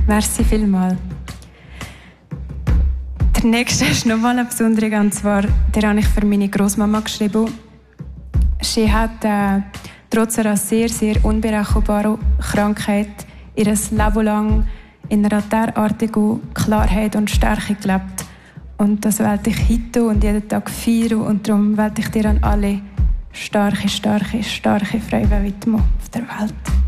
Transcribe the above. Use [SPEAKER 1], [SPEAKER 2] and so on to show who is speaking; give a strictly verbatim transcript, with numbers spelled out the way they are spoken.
[SPEAKER 1] Merci vielmals. Der nächste ist nochmal eine besondere, und zwar, den habe ich für meine Großmama geschrieben. Sie hat äh, trotz einer sehr, sehr unberechenbaren Krankheit ihr Leben lang in einer derartigen Klarheit und Stärke gelebt. Und das wollte ich heute und jeden Tag feiern. Und darum wollte ich dir an alle starke, starke, starke Frauen widmen auf der Welt.